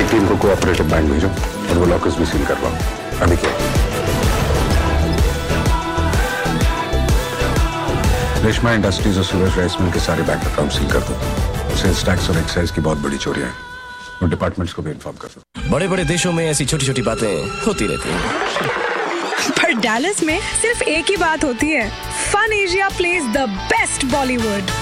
Team को cooperative bank भेजो और वो लॉकर्स भी सील करवाओ। अभी क्या? रेशमा इंडस्ट्रीज और सूरज राइस मिल के सारे बैंक अकाउंट सील कर दो। सेल्स टैक्स और एक्साइज की बहुत बड़ी चोरियां हैं, और डिपार्टमेंट्स को भी इन्फॉर्म कर दो। बड़े बड़े देशों में ऐसी छोटी छोटी बातें होती रहती हैं, पर डैलस में सिर्फ एक ही बात होती है, fun Asia plays the best Bollywood.